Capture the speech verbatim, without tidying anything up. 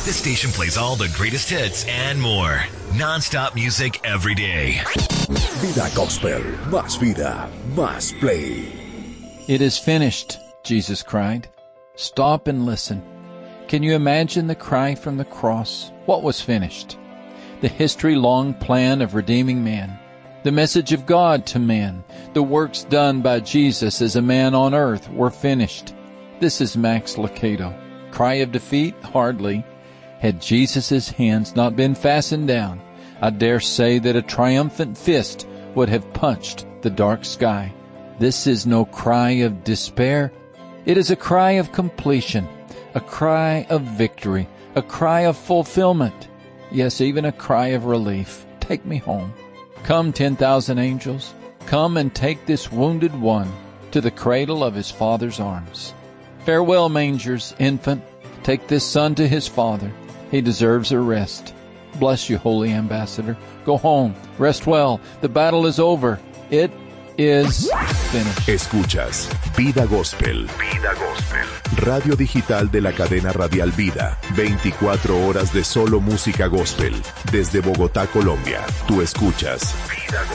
This station plays all the greatest hits and more. Non-stop music every day. Vida Gospel. Más vida, más play. It is finished, Jesus cried. Stop and listen. Can you imagine the cry from the cross? What was finished? The history-long plan of redeeming man. The message of God to man. The works done by Jesus as a man on earth were finished. This is Max Lucado. Cry of defeat? Hardly. Had Jesus' hands not been fastened down, I dare say that a triumphant fist would have punched the dark sky. This is no cry of despair. It is a cry of completion, a cry of victory, a cry of fulfillment. Yes, even a cry of relief. Take me home. Come, ten thousand angels. Come and take this wounded one to the cradle of his Father's arms. Farewell, mangers, infant. Take this son to his father. He deserves a rest. Bless you, Holy Ambassador. Go home. Rest well. The battle is over. It is finished. Escuchas Vida Gospel. Vida Gospel. Radio digital de la cadena radial Vida. veinticuatro horas de solo música gospel. Desde Bogotá, Colombia. Tú escuchas Vida Gospel.